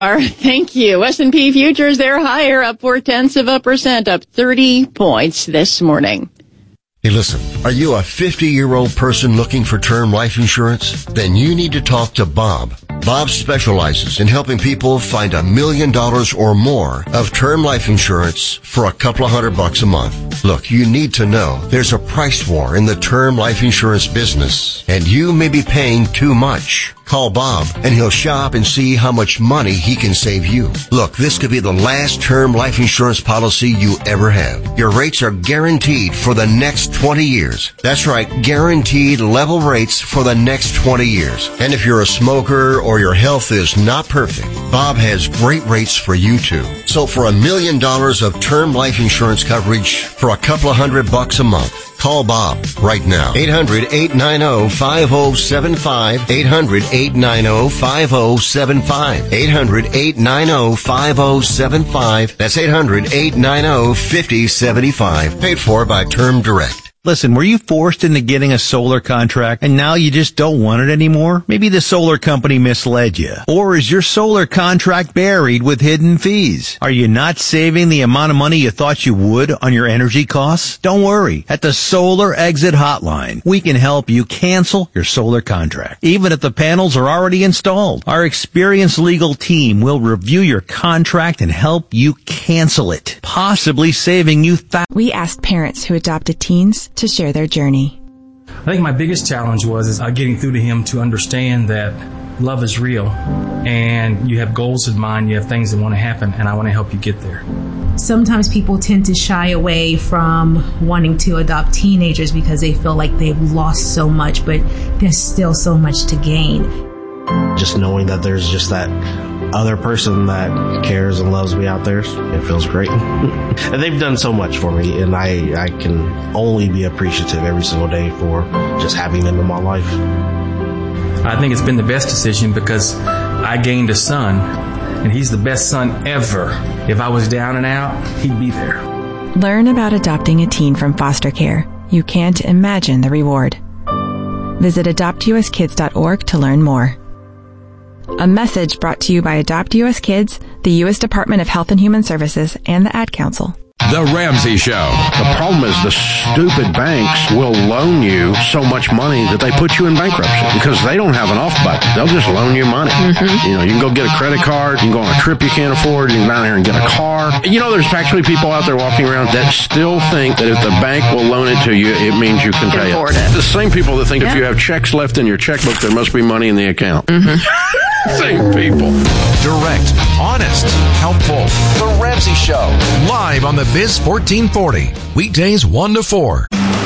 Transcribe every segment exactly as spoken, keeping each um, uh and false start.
Thank you. S and P futures, they're higher, up four tenths of a percent, up thirty points this morning. Hey, listen, are you a fifty-year-old person looking for term life insurance? Then you need to talk to Bob. Bob specializes in helping people find a million dollars or more of term life insurance for a couple of hundred bucks a month. Look, you need to know there's a price war in the term life insurance business, and you may be paying too much. Call Bob, and he'll shop and see how much money he can save you. Look, this could be the last term life insurance policy you ever have. Your rates are guaranteed for the next twenty years. That's right, guaranteed level rates for the next twenty years. And if you're a smoker or your health is not perfect, Bob has great rates for you too. So for a million dollars of term life insurance coverage for a couple of hundred bucks a month, call Bob right now. eight hundred, eight nine zero, five zero seven five. eight hundred, eight nine zero, five zero seven five. eight hundred, eight nine zero, five zero seven five. That's eight hundred, eight nine zero, five zero seven five. Paid for by Term Direct. Listen, were you forced into getting a solar contract and now you just don't want it anymore? Maybe the solar company misled you. Or is your solar contract buried with hidden fees? Are you not saving the amount of money you thought you would on your energy costs? Don't worry. At the Solar Exit Hotline, we can help you cancel your solar contract, even if the panels are already installed. Our experienced legal team will review your contract and help you cancel it, possibly saving you thousands. We asked parents who adopted teens to share their journey. I think my biggest challenge was is uh, getting through to him to understand that love is real and you have goals in mind, you have things that want to happen, and I want to help you get there. Sometimes people tend to shy away from wanting to adopt teenagers because they feel like they've lost so much, but there's still so much to gain. Just knowing that there's just that other person that cares and loves me out there, it feels great. And they've done so much for me, and I, I can only be appreciative every single day for just having them in my life. I think it's been the best decision because I gained a son, and he's the best son ever. If I was down and out, he'd be there. Learn about adopting a teen from foster care. You can't imagine the reward. Visit adopt u s kids dot org to learn more. A message brought to you by Adopt U S Kids, the U S Department of Health and Human Services, and the Ad Council. The Ramsey Show. The problem is the stupid banks will loan you so much money that they put you in bankruptcy because they don't have an off button. They'll just loan you money. Mm-hmm. You know, you can go get a credit card. You can go on a trip you can't afford. You can go down there and get a car. You know, there's actually people out there walking around that still think that if the bank will loan it to you, it means you can pay it. it. The same people that think yeah. if you have checks left in your checkbook, there must be money in the account. Mm-hmm. Same people. Direct, honest, helpful. The Ramsey Show. Live on the Biz fourteen forty. Weekdays one to four.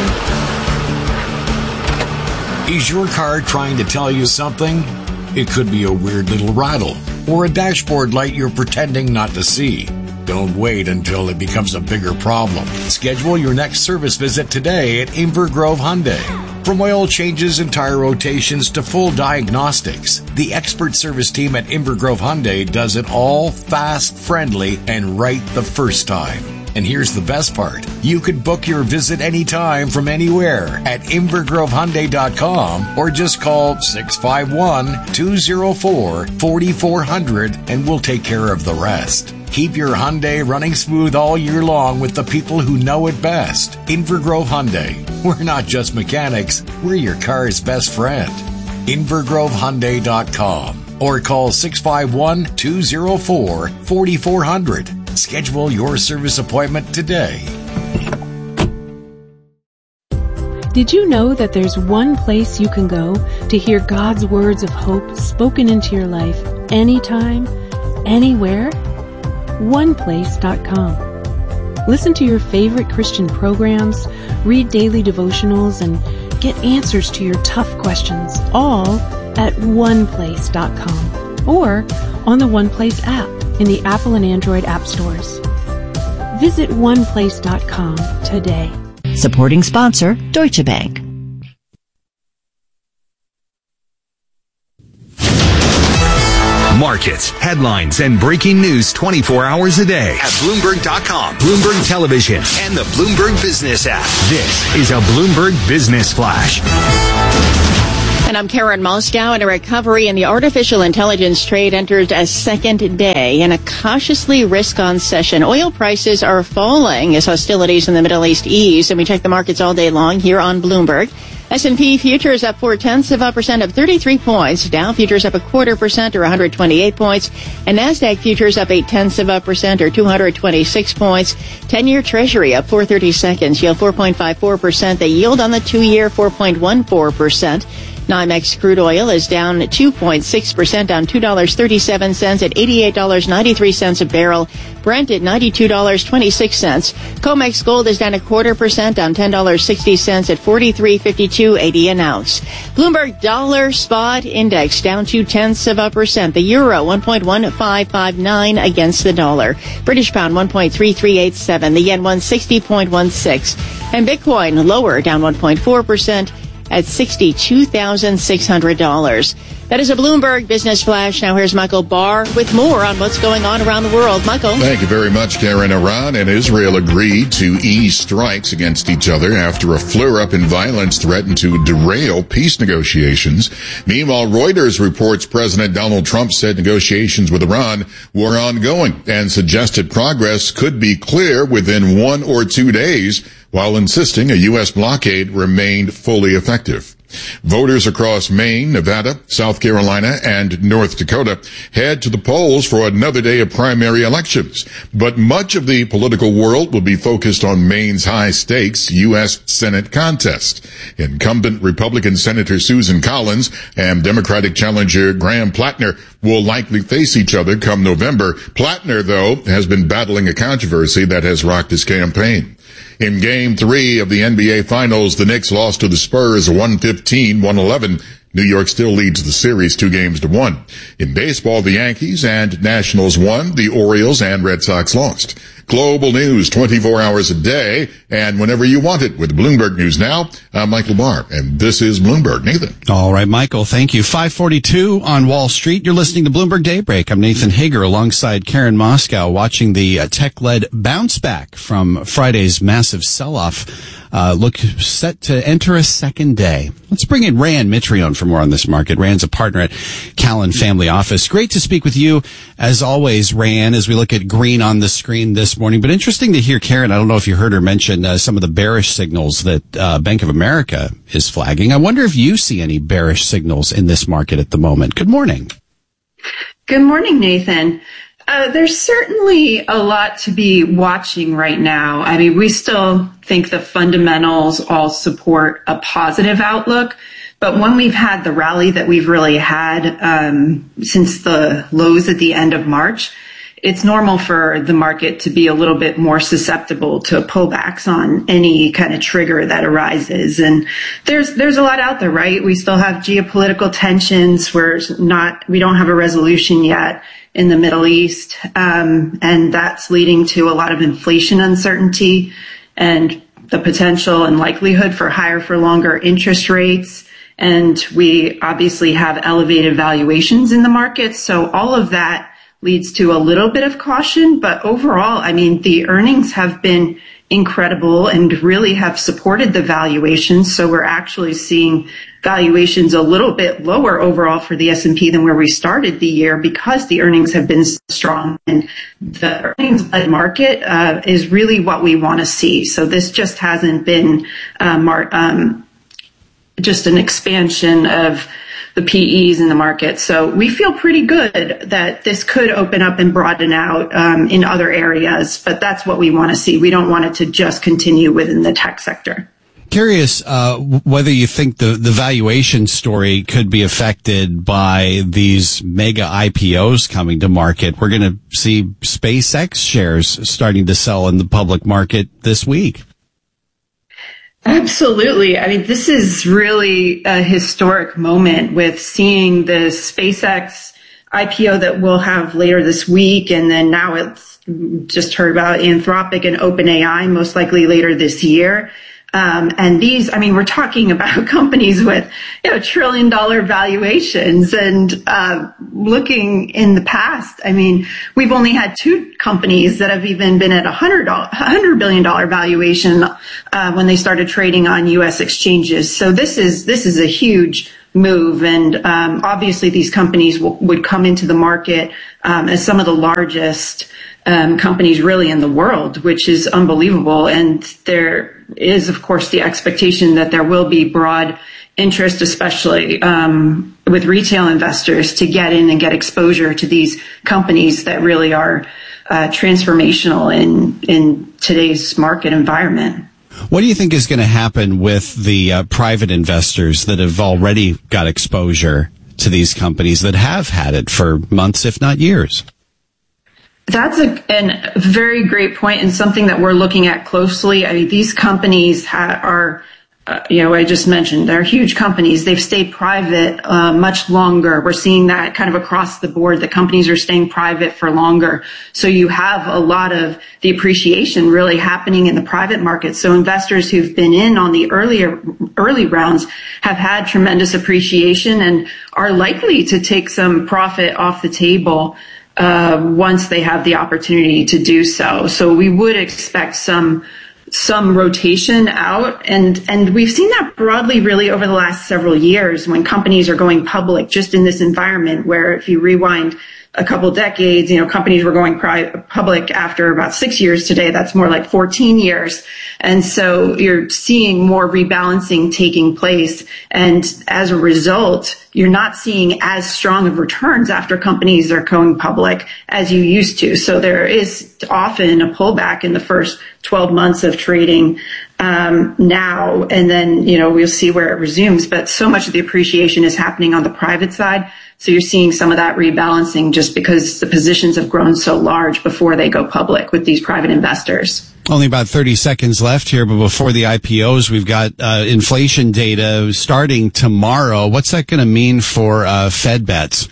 Is your car trying to tell you something? It could be a weird little rattle or a dashboard light you're pretending not to see. Don't wait until it becomes a bigger problem. Schedule your next service visit today at Inver Grove Hyundai. From oil changes and tire rotations to full diagnostics, the expert service team at Inver Grove Hyundai does it all fast, friendly, and right the first time. And here's the best part. You can book your visit anytime from anywhere at inver grove hyundai dot com or just call six five one, two zero four, four four zero zero and we'll take care of the rest. Keep your Hyundai running smooth all year long with the people who know it best. Inver Grove Hyundai. We're not just mechanics, we're your car's best friend. inver grove hyundai dot com or call six five one, two zero four, four four zero zero. Schedule your service appointment today. Did you know that there's one place you can go to hear God's words of hope spoken into your life anytime, anywhere? one place dot com. Listen to your favorite Christian programs, read daily devotionals, and get answers to your tough questions, all at one place dot com or on the OnePlace app in the Apple and Android app stores. Visit one place dot com today. Supporting sponsor, Deutsche Bank. Markets, headlines, and breaking news twenty-four hours a day at Bloomberg dot com, Bloomberg Television, and the Bloomberg Business app. This is a Bloomberg Business Flash. And I'm Karen Moscow, and a recovery in the artificial intelligence trade enters a second day in a cautiously risk-on session. Oil prices are falling as hostilities in the Middle East ease, and we check the markets all day long here on Bloomberg. S and P futures up four tenths of a percent, up thirty-three points. Dow futures up a quarter percent, or one hundred twenty-eight points. And NASDAQ futures up eight tenths of a percent, or two hundred twenty-six points. ten-year Treasury up four thirty seconds, yield four point five four percent. The yield on the two-year four point one four percent. NYMEX crude oil is down two point six percent, down two dollars and thirty-seven cents at eighty-eight dollars and ninety-three cents a barrel. Brent at ninety-two dollars and twenty-six cents. COMEX gold is down a quarter percent, down ten dollars and sixty cents at forty-three fifty-two eighty an ounce. Bloomberg dollar spot index down two tenths of a percent. The euro one point one five five nine against the dollar. British pound one point three three eight seven. The yen one sixty point one six. And Bitcoin lower, down one point four percent. At sixty-two thousand six hundred dollars. That is a Bloomberg Business Flash. Now here's Michael Barr with more on what's going on around the world. Michael. Thank you very much, Karen. Iran and Israel agreed to ease strikes against each other after a flare-up in violence threatened to derail peace negotiations. Meanwhile, Reuters reports President Donald Trump said negotiations with Iran were ongoing and suggested progress could be clear within one or two days, while insisting a U S blockade remained fully effective. Voters across Maine, Nevada, South Carolina, and North Dakota head to the polls for another day of primary elections. But much of the political world will be focused on Maine's high-stakes U S Senate contest. Incumbent Republican Senator Susan Collins and Democratic challenger Graham Plattner will likely face each other come November. Plattner, though, has been battling a controversy that has rocked his campaign. In Game three of the N B A Finals, the Knicks lost to the Spurs one fifteen to one eleven. New York still leads the series two games to one. In baseball, the Yankees and Nationals won. The Orioles and Red Sox lost. Global news twenty-four hours a day and whenever you want it with Bloomberg News Now. I'm Michael Barr, and this is Bloomberg. Nathan. All right, Michael, thank you. five forty-two on Wall Street. You're listening to Bloomberg Daybreak. I'm Nathan Hager alongside Karen Moscow, watching the uh, tech-led bounce back from Friday's massive sell-off. Uh, look set to enter a second day. Let's bring in Rand Mitrione for more on this market. Rand's a partner at Callan Family Office. Great to speak with you, as always, Rand, as we look at green on the screen this morning. But interesting to hear Karen, I don't know if you heard her mention uh, some of the bearish signals that uh, Bank of America is flagging. I wonder if you see any bearish signals in this market at the moment. Good morning. Good morning, Nathan. Uh, there's certainly a lot to be watching right now. I mean, we still think the fundamentals all support a positive outlook, but when we've had the rally that we've really had um, since the lows at the end of March, it's normal for the market to be a little bit more susceptible to pullbacks on any kind of trigger that arises. And there's there's a lot out there, right? We still have geopolitical tensions. We're not, we don't have a resolution yet in the Middle East, um, and that's leading to a lot of inflation uncertainty and the potential and likelihood for higher for longer interest rates. And we obviously have elevated valuations in the market. So all of that leads to a little bit of caution. But overall, I mean, the earnings have been incredible and really have supported the valuations. So we're actually seeing valuations a little bit lower overall for the S and P than where we started the year because the earnings have been strong. And the earnings-led market uh, is really what we want to see. So this just hasn't been uh, mar- um, just an expansion of the P Es in the market. So we feel pretty good that this could open up and broaden out um, in other areas, but that's what we want to see. We don't want it to just continue within the tech sector. Curious uh, whether you think the, the valuation story could be affected by these mega I P Os coming to market. We're going to see SpaceX shares starting to sell in the public market this week. Absolutely. I mean, this is really a historic moment with seeing the SpaceX I P O that we'll have later this week. And then now it's just heard about Anthropic and OpenAI, most likely later this year. Um, and these, I mean, we're talking about companies with, you know, trillion dollar valuations and, uh, looking in the past, I mean, we've only had two companies that have even been at a hundred, hundred billion dollar valuation, uh, when they started trading on U S exchanges. So this is, this is a huge move. And um, obviously these companies w- would come into the market um, as some of the largest um, companies really in the world, which is unbelievable. And there is, of course, the expectation that there will be broad interest, especially um, with retail investors, to get in and get exposure to these companies that really are uh, transformational in, in today's market environment. What do you think is going to happen with the uh, private investors that have already got exposure to these companies that have had it for months, if not years? That's a, an, a very great point and something that we're looking at closely. I mean, these companies ha- are, uh, you know, I just mentioned, they're huge companies. They've stayed private uh, much longer. We're seeing that kind of across the board. The companies are staying private for longer. So you have a lot of the appreciation really happening in the private market. So investors who've been in on the earlier, early rounds have had tremendous appreciation and are likely to take some profit off the table uh once they have the opportunity to do so. So we would expect some some rotation out, and and we've seen that broadly really over the last several years when companies are going public, just in this environment where if you rewind a couple decades, you know, companies were going pri- public after about six years. Today, that's more like fourteen years. And so you're seeing more rebalancing taking place. And as a result, you're not seeing as strong of returns after companies are going public as you used to. So there is often a pullback in the first twelve months of trading um, now. And then, you know, we'll see where it resumes. But so much of the appreciation is happening on the private side. So you're seeing some of that rebalancing just because the positions have grown so large before they go public with these private investors. Only about thirty seconds left here, but before the I P Os, we've got uh, inflation data starting tomorrow. What's that going to mean for uh, Fed bets?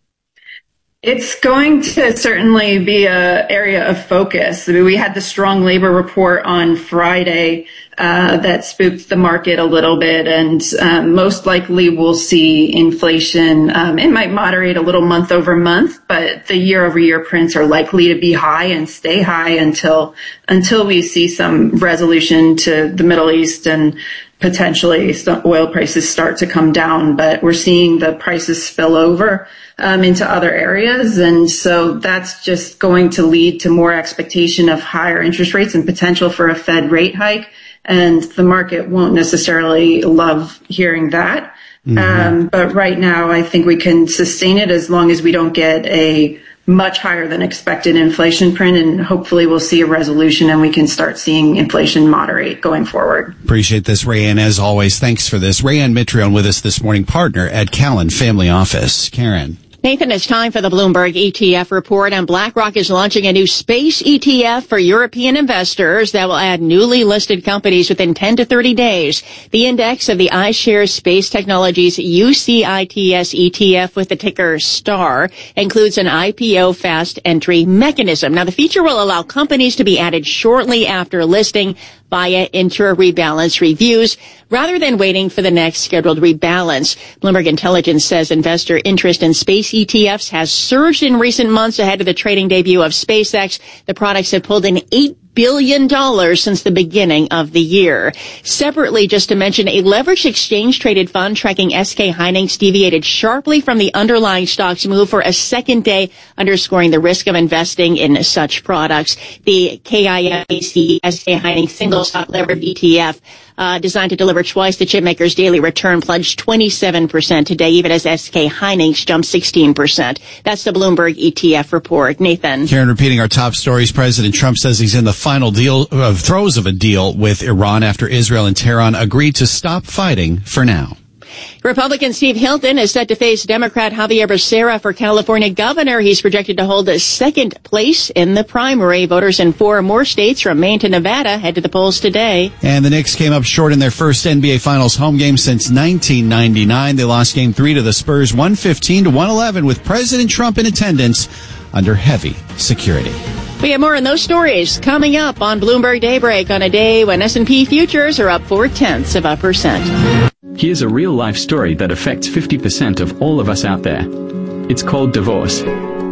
It's going to certainly be an area of focus. I mean, we had the strong labor report on Friday uh, that spooked the market a little bit, and um, most likely we'll see inflation. Um, it might moderate a little month over month, but the year over year prints are likely to be high and stay high until until we see some resolution to the Middle East and potentially some oil prices start to come down. But we're seeing the prices spill over um, into other areas. And so that's just going to lead to more expectation of higher interest rates and potential for a Fed rate hike. And the market won't necessarily love hearing that. Mm-hmm. Um, but right now, I think we can sustain it as long as we don't get a much higher than expected inflation print, and hopefully we'll see a resolution and we can start seeing inflation moderate going forward. Appreciate this, Rayanne, as always. Thanks for this. Rayanne Mitrione with us this morning, partner at Callan Family Office. Karen. Nathan, it's time for the Bloomberg E T F report, and BlackRock is launching a new space E T F for European investors that will add newly listed companies within ten to thirty days. The index of the iShares Space Technologies U C I T S E T F with the ticker STAR includes an I P O fast entry mechanism. Now, the feature will allow companies to be added shortly after listing via intra-rebalance reviews rather than waiting for the next scheduled rebalance. Bloomberg Intelligence says investor interest in space E T Fs has surged in recent months ahead of the trading debut of SpaceX. The products have pulled in eight billion dollars since the beginning of the year. Separately, just to mention, a leveraged exchange-traded fund tracking S K Hynix deviated sharply from the underlying stock's move for a second day, underscoring the risk of investing in such products. The K I M A C S K Hynix single-stock leveraged E T F Uh, designed to deliver twice the chipmaker's daily return, pledged twenty-seven percent today, even as S K Hynix jumped sixteen percent. That's the Bloomberg E T F report. Nathan. Karen, repeating our top stories, President Trump says he's in the final deal, uh, throes of a deal with Iran after Israel and Tehran agreed to stop fighting for now. Republican Steve Hilton is set to face Democrat Javier Becerra for California governor. He's projected to hold a second place in the primary. Voters in four more states from Maine to Nevada head to the polls today. And the Knicks came up short in their first N B A Finals home game since nineteen ninety-nine. They lost game three to the Spurs one fifteen to one eleven with President Trump in attendance under heavy security. We have more on those stories coming up on Bloomberg Daybreak on a day when S and P futures are up four-tenths of a percent. Here's a real-life story that affects fifty percent of all of us out there. It's called divorce.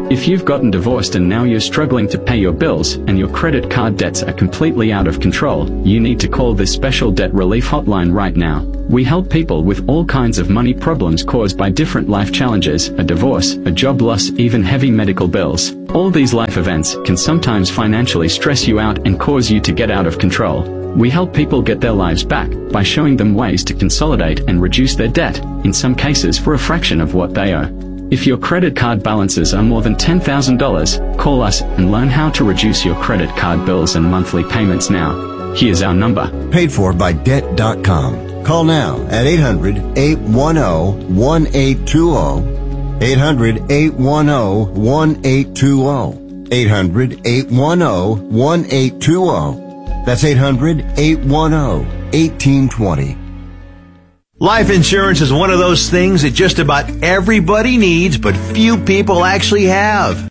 If you've gotten divorced and now you're struggling to pay your bills and your credit card debts are completely out of control, you need to call this special debt relief hotline right now. We help people with all kinds of money problems caused by different life challenges, a divorce, a job loss, even heavy medical bills. All these life events can sometimes financially stress you out and cause you to get out of control. We help people get their lives back by showing them ways to consolidate and reduce their debt, in some cases for a fraction of what they owe. If your credit card balances are more than ten thousand dollars, call us and learn how to reduce your credit card bills and monthly payments now. Here's our number. Paid for by debt dot com. Call now at eight hundred, eight one zero, one eight two zero. eight hundred, eight one zero, one eight two zero. eight hundred, eight one zero, one eight two zero. That's eight hundred, eight one zero, one eight two zero. Life insurance is one of those things that just about everybody needs, but few people actually have.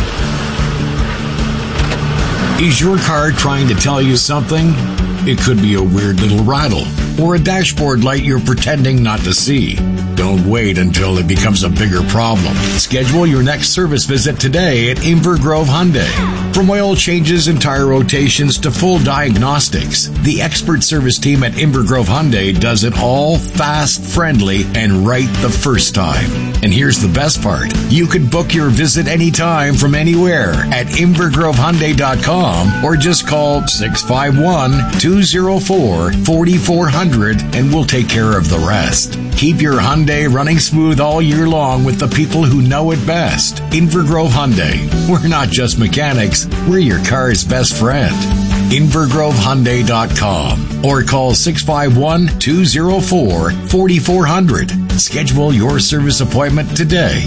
Is your car trying to tell you something? It could be a weird little rattle or a dashboard light you're pretending not to see. Don't wait until it becomes a bigger problem. Schedule your next service visit today at Inver Grove Hyundai. From oil changes and tire rotations to full diagnostics, the expert service team at Inver Grove Hyundai does it all fast, friendly, and right the first time. And here's the best part. You can book your visit anytime from anywhere at inver grove hyundai dot com or just call six five one, two zero four, four four zero zero and we'll take care of the rest. Keep your Hyundai running smooth all year long with the people who know it best. Inver Grove Hyundai. We're not just mechanics, we're your car's best friend. inver grove hyundai dot com or call six five one, two zero four, four four zero zero. Schedule your service appointment today.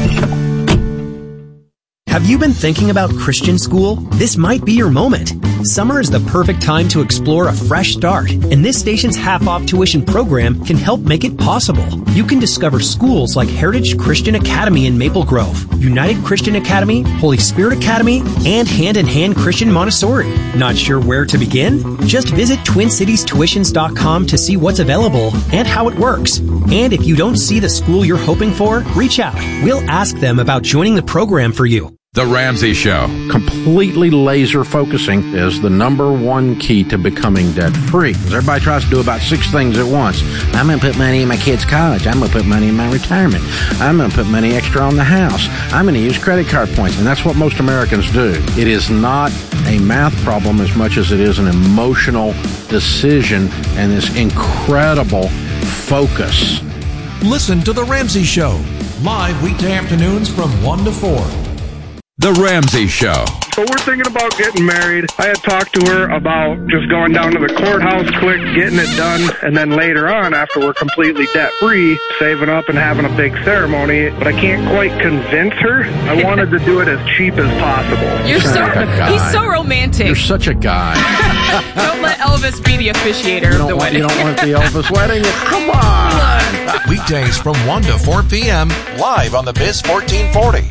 Have you been thinking about Christian school? This might be your moment. Summer is the perfect time to explore a fresh start, and this station's half-off tuition program can help make it possible. You can discover schools like Heritage Christian Academy in Maple Grove, United Christian Academy, Holy Spirit Academy, and Hand in Hand Christian Montessori. Not sure where to begin? Just visit twin cities tuitions dot com to see what's available and how it works. And if you don't see the school you're hoping for, reach out. We'll ask them about joining the program for you. The Ramsey Show. Completely laser focusing is the number one key to becoming debt free. Everybody tries to do about six things at once. I'm going to put money in my kids' college. I'm going to put money in my retirement. I'm going to put money extra on the house. I'm going to use credit card points. And that's what most Americans do. It is not a math problem as much as it is an emotional decision and this incredible focus. Listen to The Ramsey Show. Live weekday afternoons from one to four. The Ramsey Show. So we're thinking about getting married. I had talked to her about just going down to the courthouse quick, getting it done, and then later on, after we're completely debt-free, saving up and having a big ceremony. But I can't quite convince her. I wanted to do it as cheap as possible. You're so, he's so romantic. You're such a guy. Don't let Elvis be the officiator of the want, wedding. You don't want the Elvis wedding? Come on. Weekdays from one to four p.m. live on the Biz fourteen forty.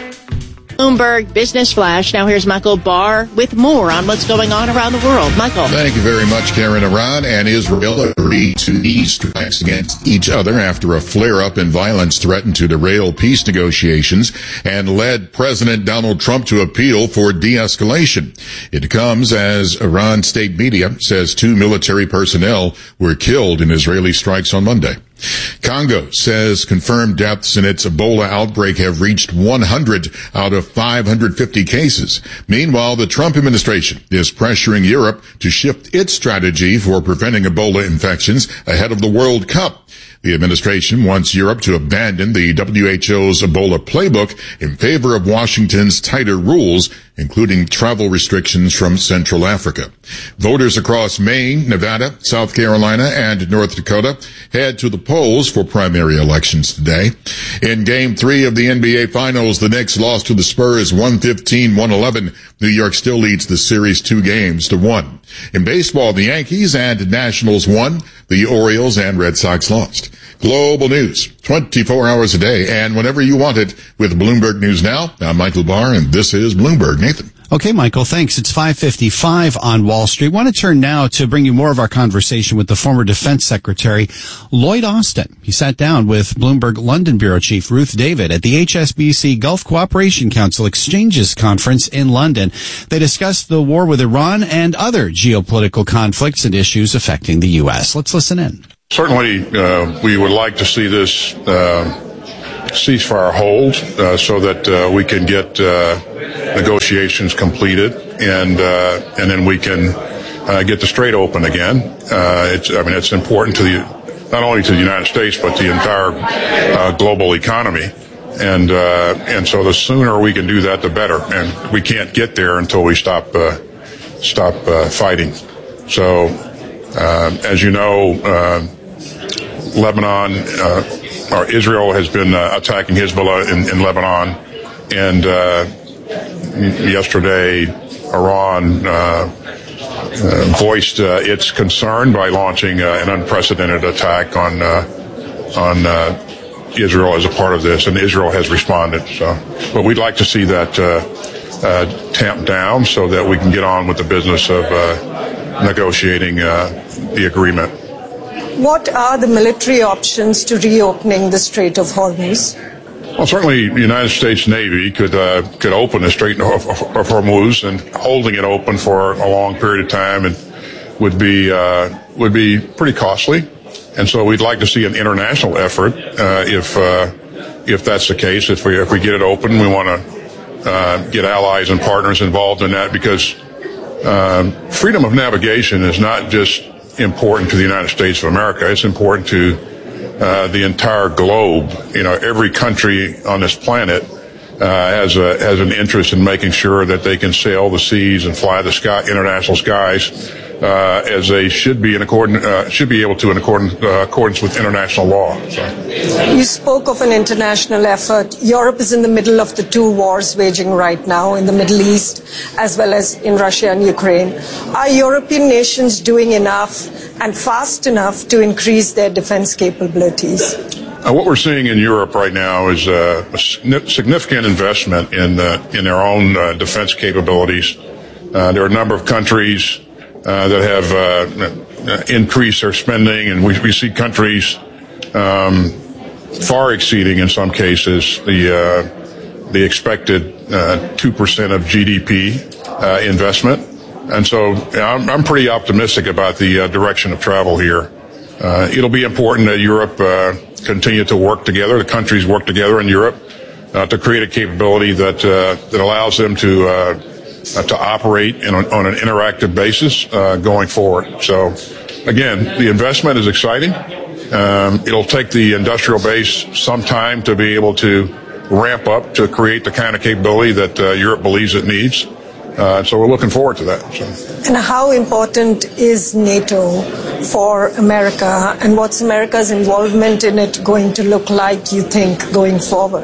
Bloomberg Business Flash. Now here's Michael Barr with more on what's going on around the world. Michael. Thank you very much, Karen. Iran and Israel agreed to ease strikes against each other after a flare-up in violence threatened to derail peace negotiations and led President Donald Trump to appeal for de-escalation. It comes as Iran state media says two military personnel were killed in Israeli strikes on Monday. Congo says confirmed deaths in its Ebola outbreak have reached one hundred out of five hundred fifty cases. Meanwhile, the Trump administration is pressuring Europe to shift its strategy for preventing Ebola infections ahead of the World Cup. The administration wants Europe to abandon the W H O's Ebola playbook in favor of Washington's tighter rules, including travel restrictions from Central Africa. Voters across Maine, Nevada, South Carolina, and North Dakota head to the polls for primary elections today. In Game three of the N B A Finals, the Knicks lost to the Spurs one fifteen to one eleven. New York still leads the series two games to one. In baseball, the Yankees and Nationals won. The Orioles and Red Sox lost. Global news, twenty-four hours a day and whenever you want it with Bloomberg News Now. I'm Michael Barr, and this is Bloomberg. Nathan. Okay, Michael, thanks. It's five fifty-five on Wall Street. Want to turn now to bring you more of our conversation with the former Defense Secretary, Lloyd Austin. He sat down with Bloomberg London Bureau Chief Ruth David at the H S B C Gulf Cooperation Council Exchanges Conference in London. They discussed the war with Iran and other geopolitical conflicts and issues affecting the U S. Let's listen in. Certainly, uh, we would like to see this uh, ceasefire hold uh, so that uh, we can get uh, negotiations completed, and uh, and then we can uh, get the Strait open again. Uh, it's, I mean, it's important to the not only to the United States but the entire uh, global economy, and uh, and so the sooner we can do that, the better. And we can't get there until we stop uh, stop uh, fighting. So, uh, as you know, uh, Lebanon. Uh, Or Israel has been uh, attacking Hezbollah in, in Lebanon, and uh, yesterday Iran uh, uh, voiced uh, its concern by launching uh, an unprecedented attack on uh, on uh, Israel as a part of this, and Israel has responded. So, but we'd like to see that uh, uh, tamped down so that we can get on with the business of uh, negotiating uh, the agreement. What are the military options to reopening the Strait of Hormuz? Well, certainly the United States Navy could uh, could open the Strait of, of Hormuz, and holding it open for a long period of time and would be uh, would be pretty costly. And so we'd like to see an international effort uh, if uh, if that's the case. If we if we get it open, we want to uh, get allies and partners involved in that, because uh, freedom of navigation is not just important to the United States of America. It's important to uh, the entire globe. You know, every country on this planet uh, has a, has an interest in making sure that they can sail the seas and fly the sky, international skies uh, as they should be in accordance uh, should be able to in accordance uh, accordance with international law. So. You spoke of an international effort. Europe is in the middle of the two wars waging right now in the Middle East, as well as in Russia and Ukraine. Are European nations doing enough and fast enough to increase their defense capabilities? Uh, what we're seeing in Europe right now is uh, a significant investment in uh, in their own uh, defense capabilities. Uh, there are a number of countries uh, that have uh, increased their spending, and we, we see countries um, far exceeding, in some cases, the uh, the expected uh, two percent of G D P uh, investment. And so I'm, I'm pretty optimistic about the uh, direction of travel here. Uh, it'll be important that Europe uh, continue to work together, the countries work together in Europe uh, to create a capability that uh, that allows them to uh, uh, to operate in a, on an interactive basis uh, going forward. So, again, the investment is exciting. Um, it'll take the industrial base some time to be able to ramp up to create the kind of capability that uh, Europe believes it needs. Uh, so we're looking forward to that. So. And how important is NATO for America, and what's America's involvement in it going to look like, you think, going forward?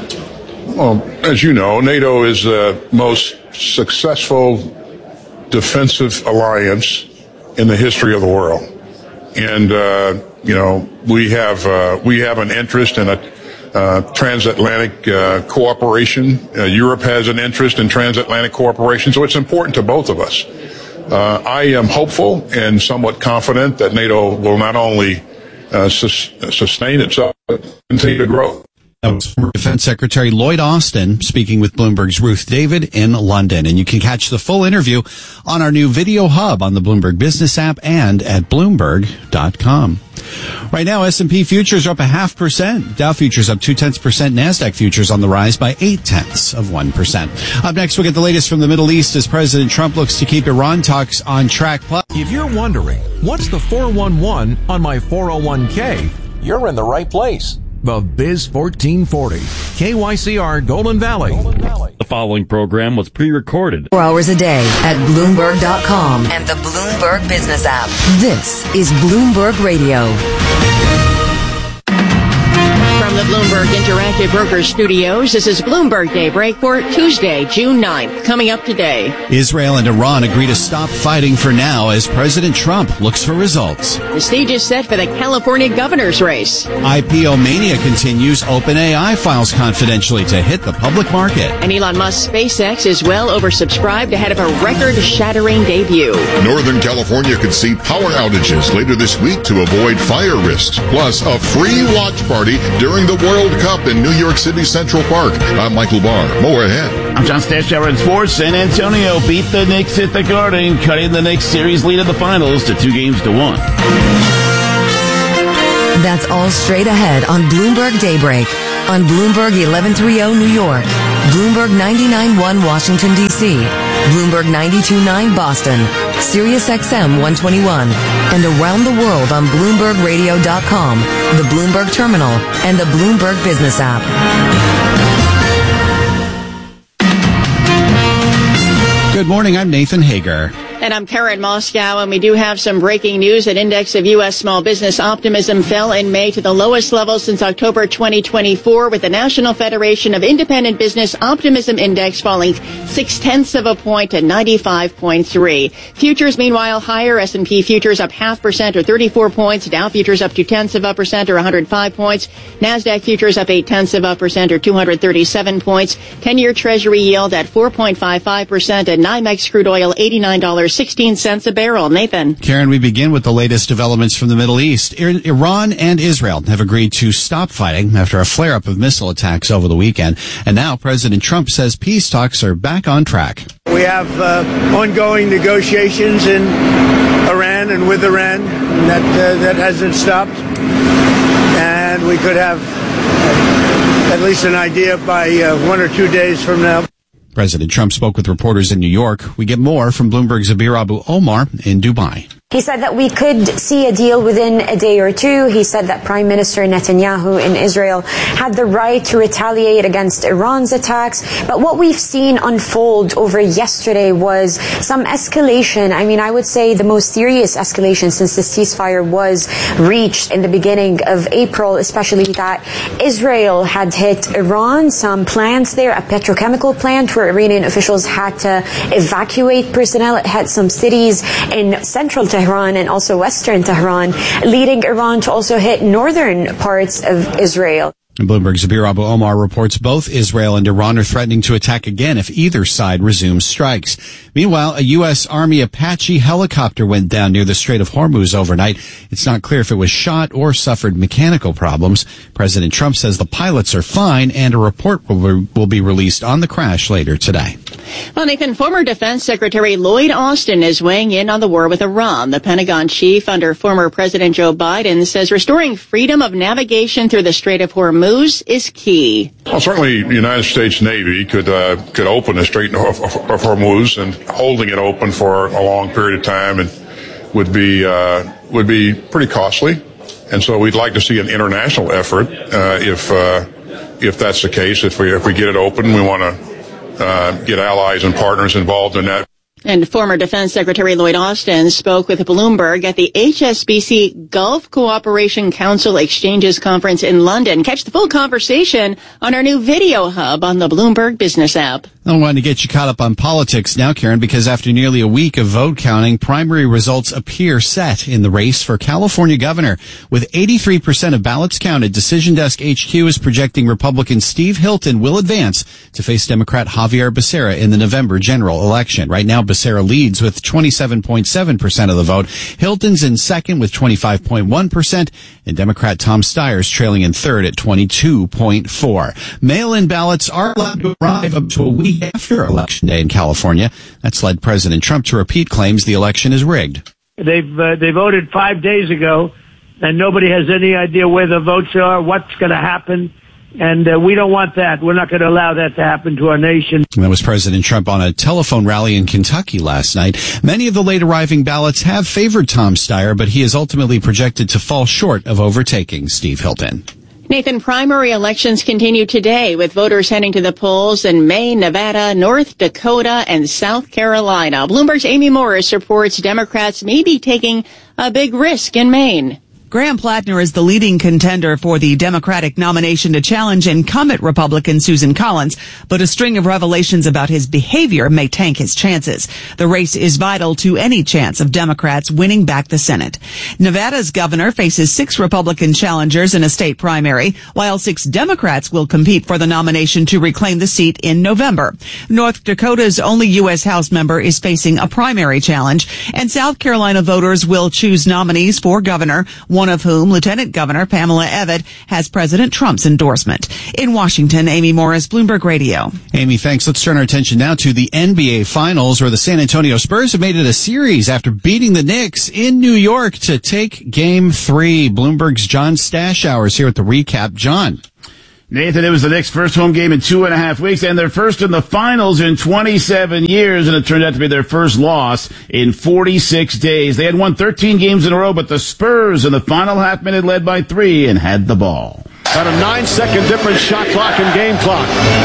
Well, as you know, NATO is the most successful defensive alliance in the history of the world. And, uh, you know, we have, uh, we have an interest in a Uh, transatlantic uh, cooperation. Uh, Europe has an interest in transatlantic cooperation, so it's important to both of us. Uh, I am hopeful and somewhat confident that NATO will not only uh, sus- sustain itself, but continue to grow. That was former Defense Secretary Lloyd Austin speaking with Bloomberg's Ruth David in London. And you can catch the full interview on our new video hub on the Bloomberg Business app and at Bloomberg dot com. Right now, S and P futures are up a half percent. Dow futures up two-tenths percent. NASDAQ futures on the rise by eight-tenths of one percent. Up next, we'll get the latest from the Middle East as President Trump looks to keep Iran talks on track. Plus, if you're wondering, what's the four one one on my four oh one k? You're in the right place. The Biz fourteen forty, K Y C R Golden Valley. The following program was pre-recorded. Four hours a day at Bloomberg dot com and the Bloomberg Business app. This is Bloomberg Radio. From the Bloomberg Interactive Broker Studios. This is Bloomberg Daybreak for Tuesday, June ninth. Coming up today. Israel and Iran agree to stop fighting for now as President Trump looks for results. The stage is set for the California governor's race. I P O mania continues. OpenAI files confidentially to hit the public market. And Elon Musk's SpaceX is well oversubscribed ahead of a record-shattering debut. Northern California could see power outages later this week to avoid fire risks. Plus, a free watch party during the World Cup in New York City Central Park. I'm Michael Barr. More ahead. I'm John Stashower in sports. San Antonio beat the Knicks at the Garden, cutting the Knicks series lead in the finals to two games to one. That's all straight ahead on Bloomberg Daybreak. On Bloomberg eleven thirty New York, Bloomberg ninety-nine point one Washington, D C, Bloomberg ninety-two point nine Boston, Sirius X M one twenty-one, and around the world on Bloomberg Radio dot com, the Bloomberg Terminal, and the Bloomberg Business app. Good morning, I'm Nathan Hager. And I'm Karen Moscow, and we do have some breaking news. An index of U S small business optimism fell in May to the lowest level since October twenty twenty-four, with the National Federation of Independent Business Optimism Index falling six-tenths of a point to ninety-five point three. Futures, meanwhile, higher. S and P futures up half percent or thirty-four points. Dow futures up two-tenths of a percent or one hundred five points. NASDAQ futures up eight-tenths of a percent or two hundred thirty-seven points. ten-year Treasury yield at four point five five percent, and NYMEX crude oil eighty-nine dollars and sixteen cents a barrel. Nathan. Karen, we begin with the latest developments from the Middle East. Iran and Israel have agreed to stop fighting after a flare-up of missile attacks over the weekend. And now President Trump says peace talks are back on track. We have uh, ongoing negotiations in Iran and with Iran that, uh, that hasn't stopped. And we could have at least an idea by uh, one or two days from now. President Trump spoke with reporters in New York. We get more from Bloomberg's Zabir Abu Omar in Dubai. He said that we could see a deal within a day or two. He said that Prime Minister Netanyahu in Israel had the right to retaliate against Iran's attacks. But what we've seen unfold over yesterday was some escalation. I mean, I would say the most serious escalation since the ceasefire was reached in the beginning of April, especially that Israel had hit Iran, some plants there, a petrochemical plant where Iranian officials had to evacuate personnel. It had some cities in central Tehran and also western Tehran, leading Iran to also hit northern parts of Israel. And Bloomberg's Zabir Abu Omar reports both Israel and Iran are threatening to attack again if either side resumes strikes. Meanwhile, a U S Army Apache helicopter went down near the Strait of Hormuz overnight. It's not clear if it was shot or suffered mechanical problems. President Trump says the pilots are fine, and a report will be, will be released on the crash later today. Well, Nathan, former Defense Secretary Lloyd Austin is weighing in on the war with Iran. The Pentagon chief under former President Joe Biden says restoring freedom of navigation through the Strait of Hormuz is key. Well, certainly the United States Navy could uh, could open the Strait of Hormuz, and holding it open for a long period of time and would be uh, would be pretty costly. And so we'd like to see an international effort uh, if uh, if that's the case. If we if we get it open, we want to uh, get allies and partners involved in that. And former Defense Secretary Lloyd Austin spoke with Bloomberg at the H S B C Gulf Cooperation Council Exchanges Conference in London. Catch the full conversation on our new video hub on the Bloomberg Business app. I wanted to get you caught up on politics now, Karen, because after nearly a week of vote counting, primary results appear set in the race for California governor. With eighty-three percent of ballots counted, Decision Desk H Q is projecting Republican Steve Hilton will advance to face Democrat Javier Becerra in the November general election. Right now, Becerra leads with twenty-seven point seven percent of the vote. Hilton's in second with twenty-five point one percent, and Democrat Tom Steyer's trailing in third at twenty-two point four. Mail-in ballots are allowed to arrive up to a week after Election Day in California. That's led President Trump to repeat claims the election is rigged. They've uh, they voted five days ago, and nobody has any idea where the votes are, what's going to happen. And uh, we don't want that. We're not going to allow that to happen to our nation. And that was President Trump on a telephone rally in Kentucky last night. Many of the late arriving ballots have favored Tom Steyer, but he is ultimately projected to fall short of overtaking Steve Hilton. Nathan, primary elections continue today with voters heading to the polls in Maine, Nevada, North Dakota, and South Carolina. Bloomberg's Amy Morris reports Democrats may be taking a big risk in Maine. Graham Plattner is the leading contender for the Democratic nomination to challenge incumbent Republican Susan Collins, but a string of revelations about his behavior may tank his chances. The race is vital to any chance of Democrats winning back the Senate. Nevada's governor faces six Republican challengers in a state primary, while six Democrats will compete for the nomination to reclaim the seat in November. North Dakota's only U S House member is facing a primary challenge, and South Carolina voters will choose nominees for governor, one of whom, Lieutenant Governor Pamela Evette, has President Trump's endorsement. In Washington, Amy Morris, Bloomberg Radio. Amy, thanks. Let's turn our attention now to the N B A Finals, where the San Antonio Spurs have made it a series after beating the Knicks in New York to take Game three. Bloomberg's John Stashower is here with the recap. John. Nathan, it was the Knicks' first home game in two and a half weeks, and their first in the finals in twenty-seven years, and it turned out to be their first loss in forty-six days. They had won thirteen games in a row, but the Spurs in the final half minute led by three and had the ball. At a nine-second difference shot clock and game clock.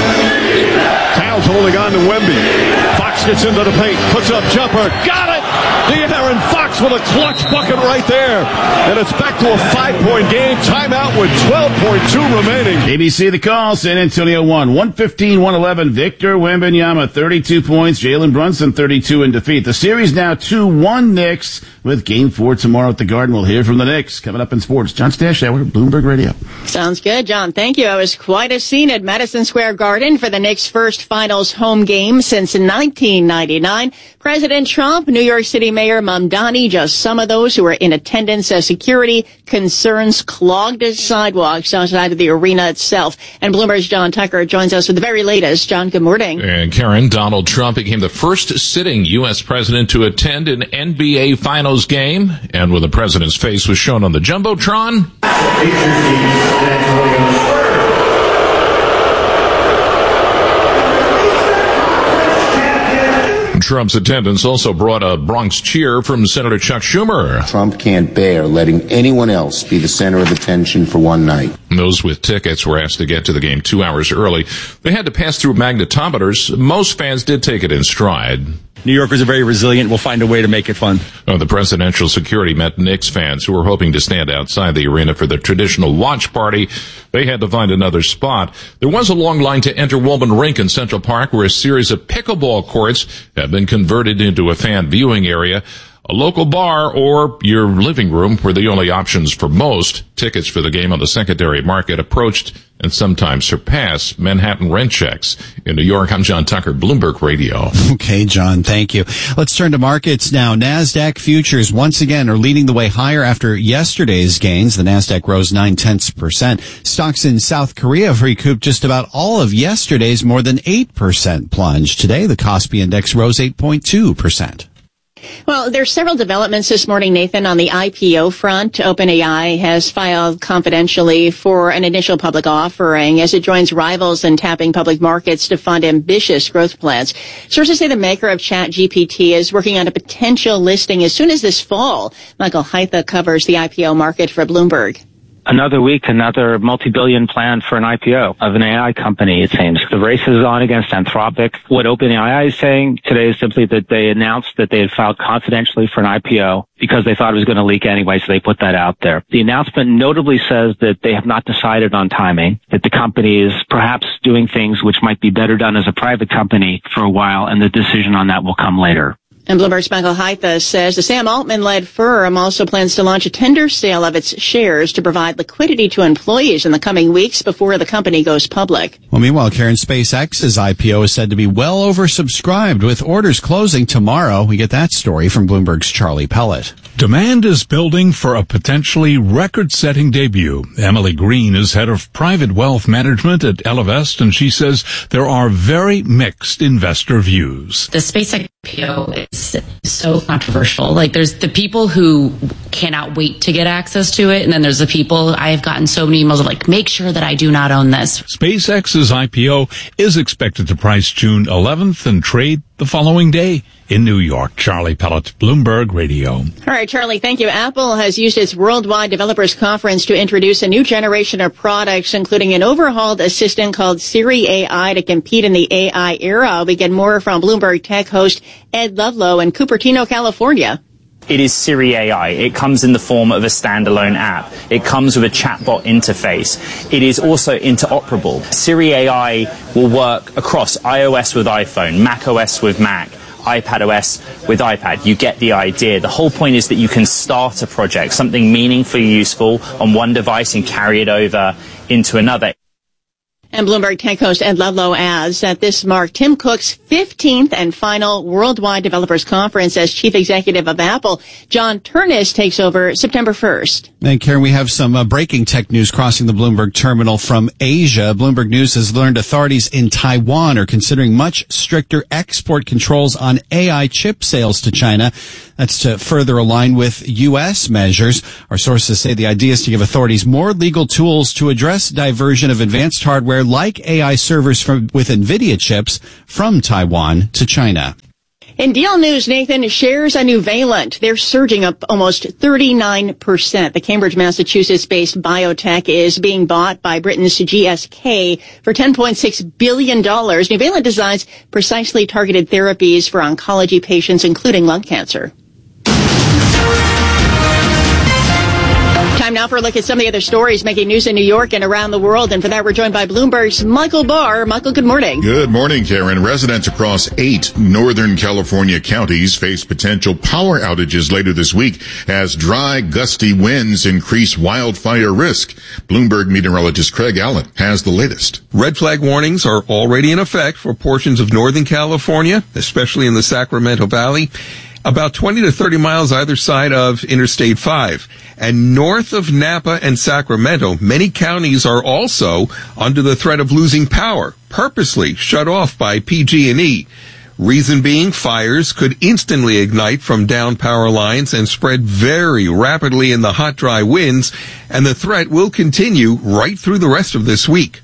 Towns holding on to Wemby. Fox gets into the paint, puts up jumper, got it! De'Aaron Fox with a clutch bucket right there. And it's back to a five-point game. Timeout with twelve point two remaining. A B C the call. San Antonio won. one fifteen one eleven. Victor Wembanyama, thirty-two points. Jalen Brunson, thirty-two in defeat. The series now two one Knicks with game four tomorrow at the Garden. We'll hear from the Knicks coming up in sports. John Stashower, Bloomberg Radio. Sounds good, John. Thank you. It was quite a scene at Madison Square Garden for the Knicks' first finals home game since nineteen ninety-nine. President Trump, New York City Mayor Mamdani, just some of those who were in attendance as security concerns clogged the sidewalks outside of the arena itself. And Bloomberg's John Tucker joins us with the very latest. John, good morning. And Karen, Donald Trump became the first sitting U S president to attend an N B A Finals game. And when the president's face was shown on the Jumbotron, Trump's attendance also brought a Bronx cheer from Senator Chuck Schumer. Trump can't bear letting anyone else be the center of attention for one night. Those with tickets were asked to get to the game two hours early. They had to pass through magnetometers. Most fans did take it in stride. New Yorkers are very resilient. We'll find a way to make it fun. Oh, the presidential security met Knicks fans who were hoping to stand outside the arena for the traditional watch party. They had to find another spot. There was a long line to enter Woolman Rink in Central Park, where a series of pickleball courts have been converted into a fan viewing area. A local bar or your living room were the only options for most. Tickets for the game on the secondary market approached and sometimes surpassed Manhattan rent checks. In New York, I'm John Tucker, Bloomberg Radio. Okay, John, thank you. Let's turn to markets now. NASDAQ futures once again are leading the way higher after yesterday's gains. The NASDAQ rose nine-tenths percent. Stocks in South Korea have recouped just about all of yesterday's more than eight percent plunge. Today, the Kospi Index rose eight point two percent. Well, there's several developments this morning, Nathan, on the I P O front. OpenAI has filed confidentially for an initial public offering as it joins rivals in tapping public markets to fund ambitious growth plans. Sources say the maker of ChatGPT is working on a potential listing as soon as this fall. Michael Haitha covers the I P O market for Bloomberg. Another week, another multi-billion plan for an I P O of an A I company, it seems. The race is on against Anthropic. What OpenAI is saying today is simply that they announced that they had filed confidentially for an I P O because they thought it was going to leak anyway, so they put that out there. The announcement notably says that they have not decided on timing, that the company is perhaps doing things which might be better done as a private company for a while, and the decision on that will come later. And Bloomberg's Michael Haitha says the Sam Altman-led firm also plans to launch a tender sale of its shares to provide liquidity to employees in the coming weeks before the company goes public. Well, meanwhile, Karen, SpaceX's I P O is said to be well oversubscribed, with orders closing tomorrow. We get that story from Bloomberg's Charlie Pellet. Demand is building for a potentially record-setting debut. Emily Green is head of private wealth management at Ellevest, and she says there are very mixed investor views. The SpaceX I P O is so controversial. Like, there's the people who cannot wait to get access to it, and then there's the people, I have gotten so many emails of like, make sure that I do not own this. SpaceX's I P O is expected to price June eleventh and trade the following day in New York. Charlie Pellet, Bloomberg Radio. All right, Charlie, thank you. Apple has used its Worldwide Developers Conference to introduce a new generation of products, including an overhauled assistant called Siri A I to compete in the A I era. We get more from Bloomberg Tech host Ed Ludlow in Cupertino, California. It is Siri A I. It comes in the form of a standalone app. It comes with a chatbot interface. It is also interoperable. Siri A I will work across iOS with iPhone, macOS with Mac, iPadOS with iPad. You get the idea. The whole point is that you can start a project, something meaningfully useful on one device and carry it over into another. And Bloomberg Tech host Ed Ludlow adds that this marked Tim Cook's fifteenth and final Worldwide Developers Conference as chief executive of Apple. John Ternus takes over September first. And Karen, we have some uh, breaking tech news crossing the Bloomberg terminal from Asia. Bloomberg News has learned authorities in Taiwan are considering much stricter export controls on A I chip sales to China. That's to further align with U S measures. Our sources say the idea is to give authorities more legal tools to address diversion of advanced hardware like A I servers from, with NVIDIA chips from Taiwan to China. In deal news, Nathan, shares on Nuvalent, they're surging up almost thirty-nine percent. The Cambridge, Massachusetts-based biotech is being bought by Britain's G S K for ten point six billion dollars. Nuvalent designs precisely targeted therapies for oncology patients, including lung cancer. Time now for a look at some of the other stories making news in New York and around the world. And for that, we're joined by Bloomberg's Michael Barr. Michael, good morning. Good morning, Karen. Residents across eight Northern California counties face potential power outages later this week as dry, gusty winds increase wildfire risk. Bloomberg meteorologist Craig Allen has the latest. Red flag warnings are already in effect for portions of Northern California, especially in the Sacramento Valley, about twenty to thirty miles either side of Interstate five. And north of Napa and Sacramento, many counties are also under the threat of losing power, purposely shut off by P G and E. Reason being, fires could instantly ignite from down power lines and spread very rapidly in the hot, dry winds, and the threat will continue right through the rest of this week.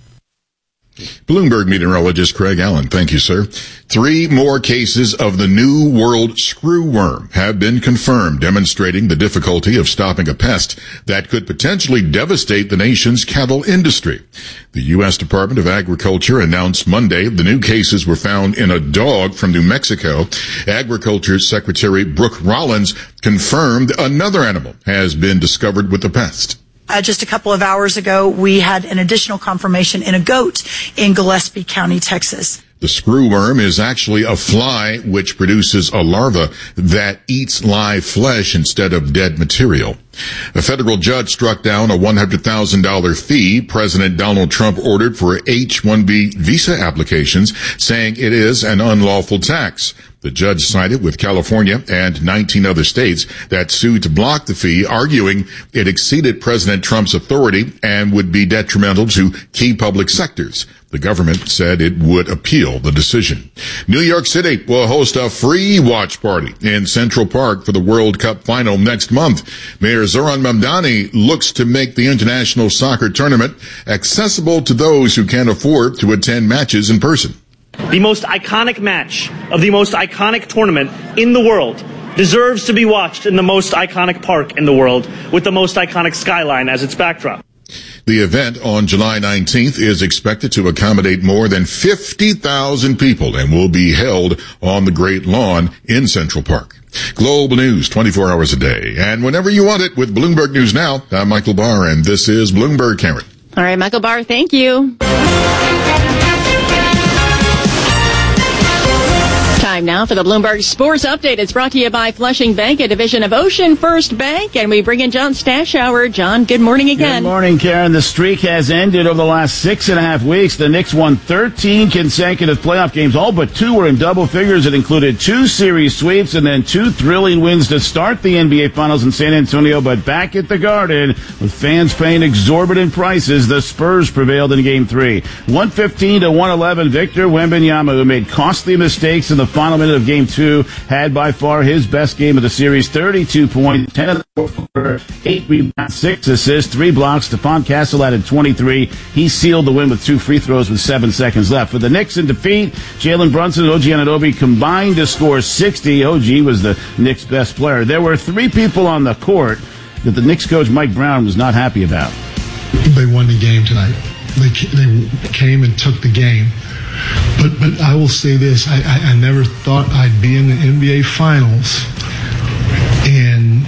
Bloomberg meteorologist Craig Allen. Thank you, sir. Three more cases of the New World screwworm have been confirmed, demonstrating the difficulty of stopping a pest that could potentially devastate the nation's cattle industry. The U S Department of Agriculture announced Monday the new cases were found in a dog from New Mexico. Agriculture Secretary Brooke Rollins confirmed another animal has been discovered with the pest. Uh, just a couple of hours ago, we had an additional confirmation in a goat in Gillespie County, Texas. The screwworm is actually a fly which produces a larva that eats live flesh instead of dead material. A federal judge struck down a one hundred thousand dollars fee President Donald Trump ordered for H one B visa applications, saying it is an unlawful tax. The judge sided with California and nineteen other states that sued to block the fee, arguing it exceeded President Trump's authority and would be detrimental to key public sectors. The government said it would appeal the decision. New York City will host a free watch party in Central Park for the World Cup final next month. Mayor Zoran Mamdani looks to make the international soccer tournament accessible to those who can't afford to attend matches in person. The most iconic match of the most iconic tournament in the world deserves to be watched in the most iconic park in the world with the most iconic skyline as its backdrop. The event on July nineteenth is expected to accommodate more than fifty thousand people and will be held on the Great Lawn in Central Park. Global news twenty-four hours a day and whenever you want it with Bloomberg News Now. I'm Michael Barr and this is Bloomberg, Karen. All right, Michael Barr, thank you. Time now for the Bloomberg Sports Update. It's brought to you by Flushing Bank, a division of Ocean First Bank. And we bring in John Stashower. John, good morning again. Good morning, Karen. The streak has ended over the last six and a half weeks. The Knicks won thirteen consecutive playoff games. All but two were in double figures. It included two series sweeps and then two thrilling wins to start the N B A Finals in San Antonio. But back at the Garden, with fans paying exorbitant prices, the Spurs prevailed in Game three. one fifteen to one eleven, Victor Wembanyama, who made costly mistakes in the final minute of Game two, had by far his best game of the series. thirty-two points, ten of the fourth quarter, eight rebounds, six assists, three blocks. Stephon Castle added twenty-three. He sealed the win with two free throws with seven seconds left. For the Knicks in defeat, Jalen Brunson and O G Anunoby combined to score sixty. O G was the Knicks' best player. There were three people on the court that the Knicks coach Mike Brown was not happy about. They won the game tonight. They, they came and took the game. But but I will say this, I, I, I never thought I'd be in the N B A Finals and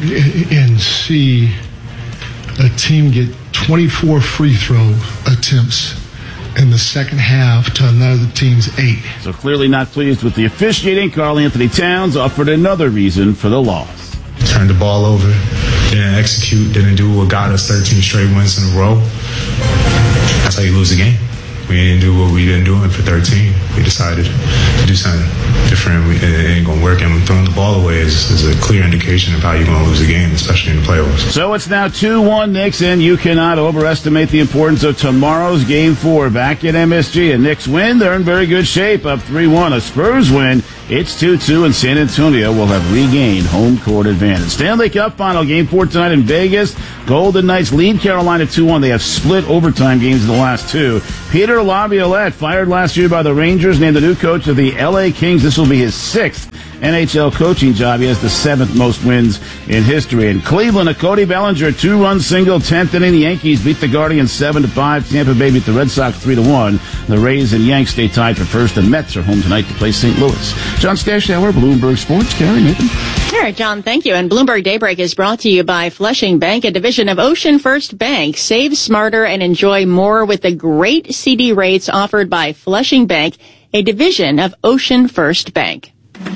and see a team get twenty-four free throw attempts in the second half to another team's eight. So clearly not pleased with the officiating, Karl Anthony Towns offered another reason for the loss. Turned the ball over, didn't execute, didn't do what got us thirteen straight wins in a row. That's how you lose a game. We didn't do what we've been doing for thirteen. We decided to do something different. We, it ain't going to work. And throwing the ball away is, is a clear indication of how you're going to lose a game, especially in the playoffs. So it's now two one Knicks, and you cannot overestimate the importance of tomorrow's Game four back at M S G. A Knicks win, they're in very good shape, up three one. A Spurs win, it's two two, and San Antonio will have regained home court advantage. Stanley Cup final, Game four tonight in Vegas. Golden Knights lead Carolina two one. They have split overtime games in the last two. Peter Laviolette, fired last year by the Rangers, named the new coach of the L A Kings. This will be his sixth N H L coaching job. He has the seventh most wins in history. In Cleveland, a Cody Bellinger two-run single, tenth inning. The Yankees beat the Guardians seven to five. Tampa Bay beat the Red Sox three to one. The Rays and Yanks stay tied for first. The Mets are home tonight to play Saint Louis. John Stashauer, Bloomberg Sports. Carrie, Nathan. All right, John, thank you. And Bloomberg Daybreak is brought to you by Flushing Bank, a division of Ocean First Bank. Save smarter and enjoy more with the great C D rates offered by Flushing Bank, a division of Ocean First Bank.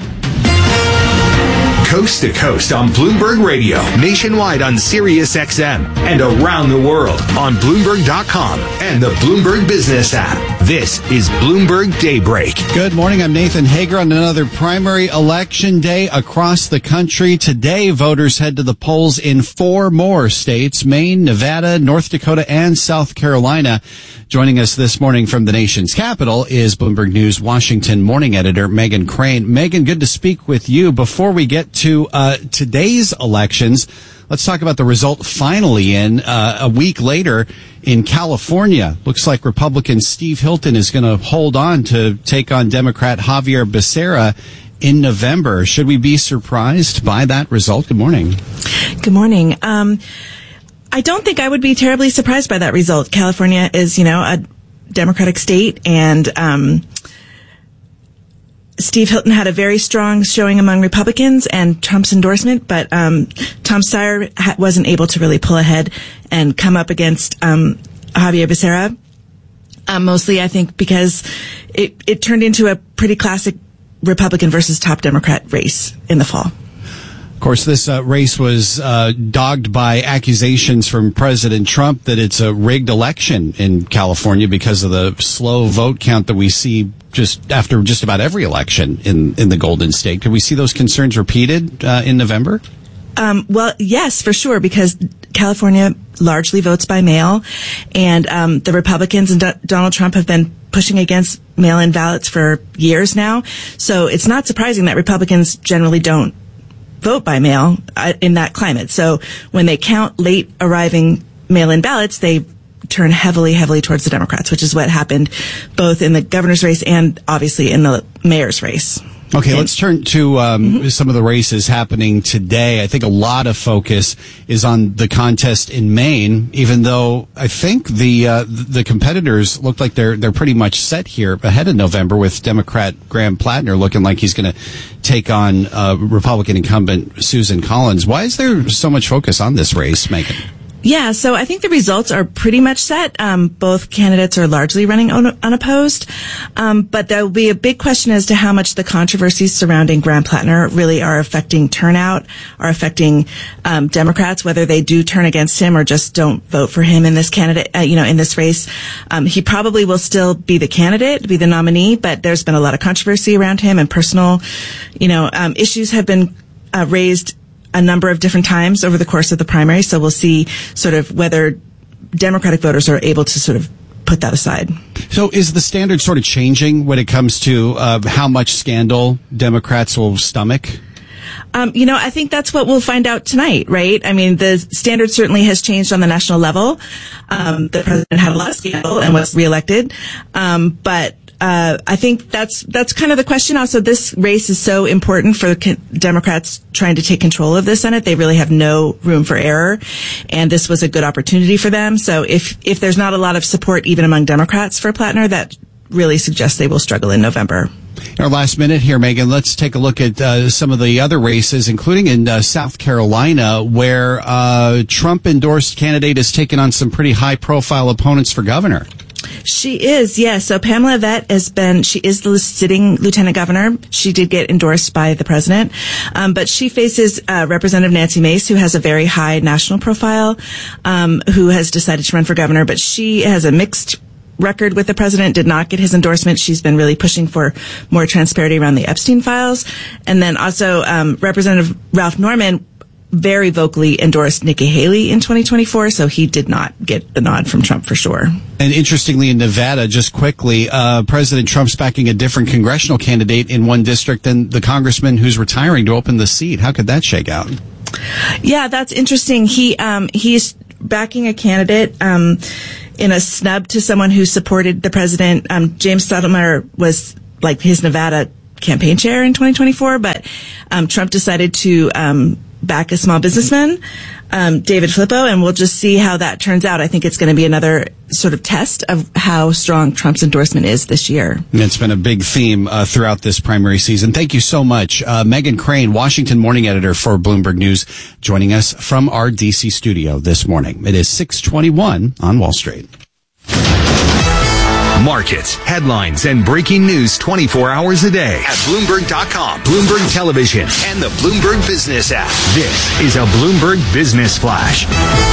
Coast to coast on Bloomberg Radio, nationwide on Sirius X M, and around the world on Bloomberg dot com and the Bloomberg Business app. This is Bloomberg Daybreak. Good morning. I'm Nathan Hager on another primary election day across the country. Today, voters head to the polls in four more states: Maine, Nevada, North Dakota, and South Carolina. Joining us this morning from the nation's capital is Bloomberg News Washington morning editor Megan Crane. Megan, good to speak with you. Before we get to uh, today's elections, let's talk about the result finally in uh, a week later in California. Looks like Republican Steve Hilton is going to hold on to take on Democrat Javier Becerra in November. Should we be surprised by that result? Good morning. Good morning. Um, I don't think I would be terribly surprised by that result. California is, you know, a Democratic state, and um, Steve Hilton had a very strong showing among Republicans and Trump's endorsement, but um, Tom Steyer ha- wasn't able to really pull ahead and come up against um, Javier Becerra, uh, mostly, I think, because it, it turned into a pretty classic Republican versus top Democrat race in the fall. Of course, this uh, race was uh, dogged by accusations from President Trump that it's a rigged election in California because of the slow vote count that we see just after just about every election in, in the Golden State. Could we see those concerns repeated uh, in November? Um, well, yes, for sure, because California largely votes by mail, and um, the Republicans and D- Donald Trump have been pushing against mail-in ballots for years now. So it's not surprising that Republicans generally don't vote by mail uh, in that climate. So when they count late arriving mail-in ballots, they turn heavily, heavily towards the Democrats, which is what happened both in the governor's race and obviously in the mayor's race. Okay, and let's turn to um, mm-hmm. some of the races happening today. I think a lot of focus is on the contest in Maine, even though I think the uh, the competitors look like they're they're pretty much set here ahead of November, with Democrat Graham Plattner looking like he's going to take on uh, Republican incumbent Susan Collins. Why is there so much focus on this race, Megan? Yeah, so I think the results are pretty much set. Um, both candidates are largely running un- unopposed. Um, but there will be a big question as to how much the controversies surrounding Graham Plattner really are affecting turnout, are affecting um, Democrats, whether they do turn against him or just don't vote for him in this candidate, uh, you know, in this race. Um, he probably will still be the candidate, be the nominee, but there's been a lot of controversy around him, and personal, you know, um, issues have been uh, raised a number of different times over the course of the primary. So we'll see sort of whether Democratic voters are able to sort of put that aside. So is the standard sort of changing when it comes to uh, how much scandal Democrats will stomach? Um, you know, I think that's what we'll find out tonight, right? I mean, the standard certainly has changed on the national level. Um, the president had a lot of scandal and was reelected. Um, but Uh, I think that's that's kind of the question. Also, this race is so important for the Democrats trying to take control of the Senate. They really have no room for error, and this was a good opportunity for them. So if if there's not a lot of support even among Democrats for Plattner, that really suggests they will struggle in November. In our last minute here, Megan, let's take a look at uh, some of the other races, including in uh, South Carolina, where uh, Trump-endorsed candidate has taken on some pretty high-profile opponents for governor. She is, yes. So Pamela Vett has been, she is the sitting lieutenant governor. She did get endorsed by the president. Um, but she faces uh, Representative Nancy Mace, who has a very high national profile, um, who has decided to run for governor. But she has a mixed record with the president, did not get his endorsement. She's been really pushing for more transparency around the Epstein files. And then also um, Representative Ralph Norman very vocally endorsed Nikki Haley in twenty twenty-four, so he did not get the nod from Trump for sure. And interestingly, in Nevada, just quickly, uh, President Trump's backing a different congressional candidate in one district than the congressman who's retiring to open the seat. How could that shake out? Yeah, that's interesting. He um, he's backing a candidate um, in a snub to someone who supported the president. Um, James Stoudemire was like his Nevada campaign chair in twenty twenty-four, but um, Trump decided to um, back a small businessman, um, David Flippo, and we'll just see how that turns out. I think it's going to be another sort of test of how strong Trump's endorsement is this year. And it's been a big theme uh, throughout this primary season. Thank you so much. Uh, Megan Crane, Washington morning editor for Bloomberg News, joining us from our D C studio this morning. It is six twenty-one on Wall Street. Markets, headlines, and breaking news twenty-four hours a day at Bloomberg dot com, Bloomberg Television, and the Bloomberg Business app. This is a Bloomberg Business Flash.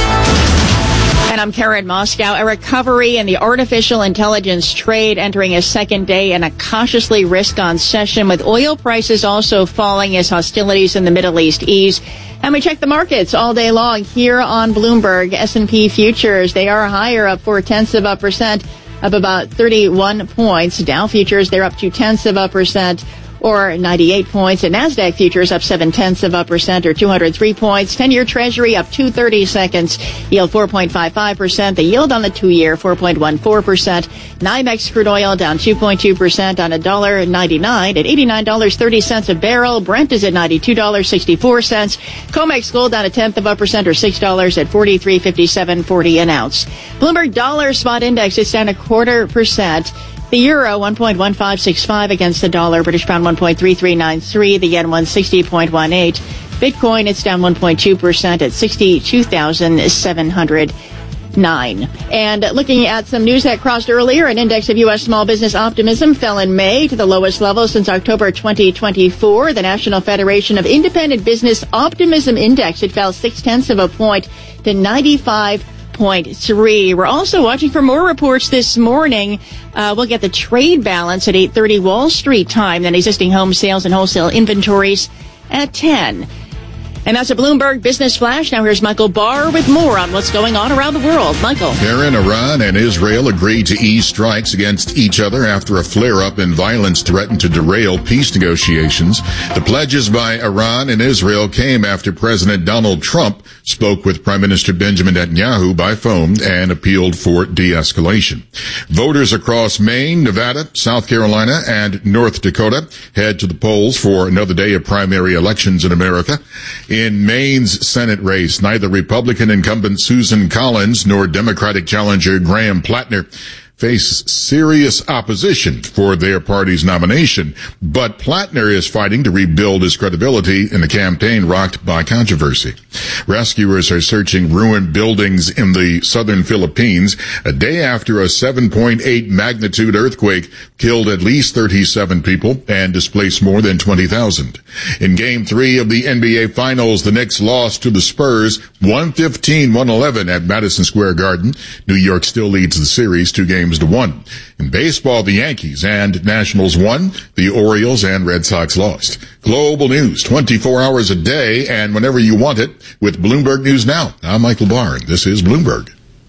And I'm Karen Moscow. A recovery in the artificial intelligence trade entering a second day in a cautiously risk-on session, with oil prices also falling as hostilities in the Middle East ease. And we check the markets all day long here on Bloomberg. S and P futures, they are higher, up four-tenths of a percent, up about thirty-one points. Dow futures, they're up two-tenths of a percent, or ninety-eight points. And NASDAQ futures up seven-tenths of a percent, or two hundred three points. ten-year Treasury up two thirty seconds, yield four point five five percent. The yield on the two-year, four point one four percent. NYMEX crude oil down two point two percent on one dollar ninety-nine at eighty-nine dollars and thirty cents a barrel. Brent is at ninety-two dollars and sixty-four cents. COMEX gold down a tenth of a percent, or six dollars at forty-three fifty-seven forty an ounce. Bloomberg dollar spot index is down a quarter percent. The euro, one point one five six five against the dollar. British pound, one point three three nine three. The yen, one sixty point one eight. Bitcoin, it's down one point two percent at sixty-two thousand seven hundred nine. And looking at some news that crossed earlier, an index of U S small business optimism fell in May to the lowest level since October twenty twenty-four. The National Federation of Independent Business Optimism Index, it fell six-tenths of a point to ninety-five point three. We're also watching for more reports this morning. Uh, we'll get the trade balance at eight thirty Wall Street time, then existing home sales and wholesale inventories at ten. And that's a Bloomberg Business Flash. Now here's Michael Barr with more on what's going on around the world. Michael. Iran, Iran and Israel agreed to ease strikes against each other after a flare-up in violence threatened to derail peace negotiations. The pledges by Iran and Israel came after President Donald Trump spoke with Prime Minister Benjamin Netanyahu by phone and appealed for de-escalation. Voters across Maine, Nevada, South Carolina, and North Dakota head to the polls for another day of primary elections in America. In Maine's Senate race, neither Republican incumbent Susan Collins nor Democratic challenger Graham Plattner face serious opposition for their party's nomination, but Plattner is fighting to rebuild his credibility in a campaign rocked by controversy. Rescuers are searching ruined buildings in the southern Philippines a day after a seven point eight magnitude earthquake killed at least thirty-seven people and displaced more than twenty thousand. In Game three of the N B A Finals, the Knicks lost to the Spurs one fifteen to one eleven at Madison Square Garden. New York still leads the series two games to one. In baseball, the Yankees and Nationals won. The Orioles and Red Sox lost. Global news twenty-four hours a day and whenever you want it with Bloomberg News Now. I'm Michael Barr, and this is Bloomberg.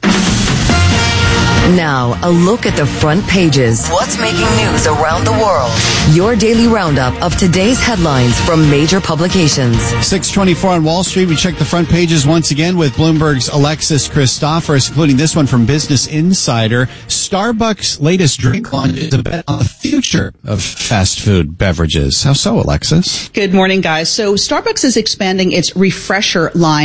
Now, a look at the front pages. What's making news around the world? Your daily roundup of today's headlines from major publications. six twenty-four on Wall Street. We check the front pages once again with Bloomberg's Alexis Christoforous, including this one from Business Insider. Starbucks' latest drink launch is a bet on the future of fast food beverages. How so, Alexis? Good morning, guys. So Starbucks is expanding its Refresher line of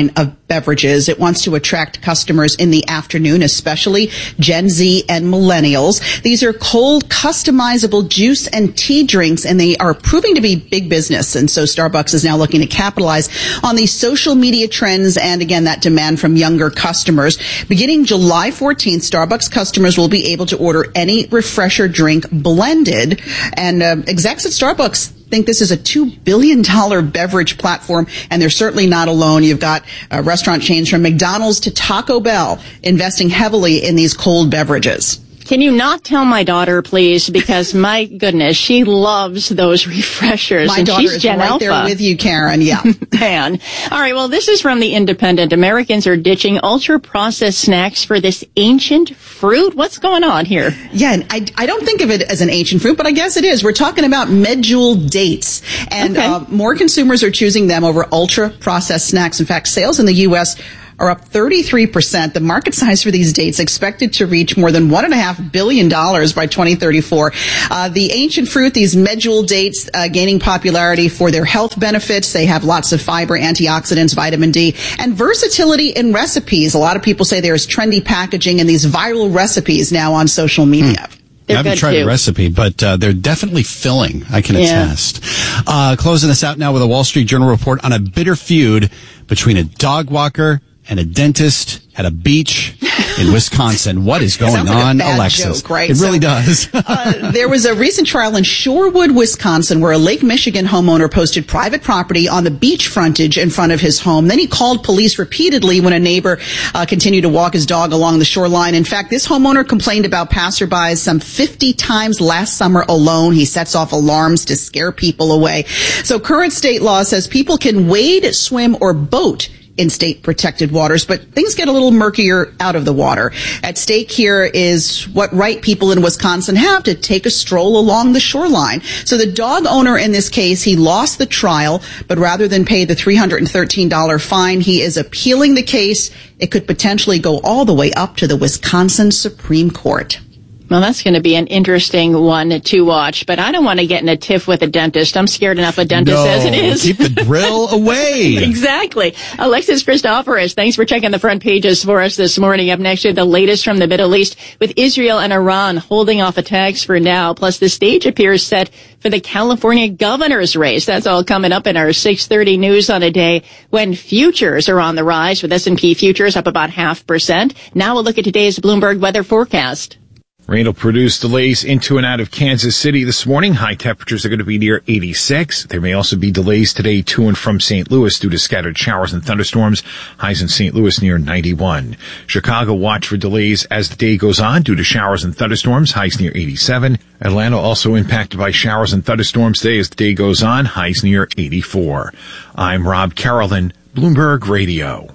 beverages. It wants to attract customers in the afternoon, especially Gen Z and millennials. These are cold, customizable juice and tea drinks, and they are proving to be big business. And so Starbucks is now looking to capitalize on these social media trends and, again, that demand from younger customers. Beginning July fourteenth, Starbucks customers will be able to order any refresher drink blended. And uh, execs at Starbucks think this is a two billion dollars beverage platform, and they're certainly not alone. You've got uh, restaurant chains from McDonald's to Taco Bell investing heavily in these cold beverages. Can you not tell my daughter, please? Because, my goodness, she loves those refreshers. My and daughter she's is Gen right Alpha. there with you, Karen. Yeah. Man. All right, well, this is from The Independent. Americans are ditching ultra-processed snacks for this ancient fruit. What's going on here? Yeah, and I, I don't think of it as an ancient fruit, but I guess it is. We're talking about medjool dates, and Okay. uh, more consumers are choosing them over ultra-processed snacks. In fact, sales in the U S are up thirty-three percent. The market size for these dates expected to reach more than one and a half billion dollars by twenty thirty-four. Uh, the ancient fruit, these medjool dates, uh, gaining popularity for their health benefits. They have lots of fiber, antioxidants, vitamin D, and versatility in recipes. A lot of people say there's trendy packaging and these viral recipes now on social media. Hmm. I haven't tried the recipe, but uh, they're definitely filling. I can Yeah. attest. Uh, closing us out now with a Wall Street Journal report on a bitter feud between a dog walker and a dentist at a beach in Wisconsin. What is going Sounds like a on, bad Alexis? joke, right? It really So- does. uh, there was a recent trial in Shorewood, Wisconsin, where a Lake Michigan homeowner posted private property on the beach frontage in front of his home. Then he called police repeatedly when a neighbor uh, continued to walk his dog along the shoreline. In fact, this homeowner complained about passerbys some fifty times last summer alone. He sets off alarms to scare people away. So current state law says people can wade, swim, or boat in state protected waters, but things get a little murkier out of the water. At stake here is what right people in Wisconsin have to take a stroll along the shoreline. So the dog owner in this case, he lost the trial, but rather than pay the three hundred thirteen dollars fine, he is appealing the case. It could potentially go all the way up to the Wisconsin Supreme Court. Well, that's going to be an interesting one to watch, but I don't want to get in a tiff with a dentist. I'm scared enough of dentists No, as it is. keep the drill away. Exactly. Alexis Christoforous, thanks for checking the front pages for us this morning. Up next, we have the latest from the Middle East with Israel and Iran holding off attacks for now. Plus, the stage appears set for the California governor's race. That's all coming up in our six thirty news on a day when futures are on the rise, with S and P futures up about half percent. Now we'll look at today's Bloomberg weather forecast. Rain will produce delays into and out of Kansas City this morning. High temperatures are going to be near eighty-six. There may also be delays today to and from Saint Louis due to scattered showers and thunderstorms. Highs in Saint Louis near ninety-one. Chicago, watch for delays as the day goes on due to showers and thunderstorms. Highs near eighty-seven. Atlanta also impacted by showers and thunderstorms today as the day goes on. Highs near eighty-four. I'm Rob Carolyn, Bloomberg Radio.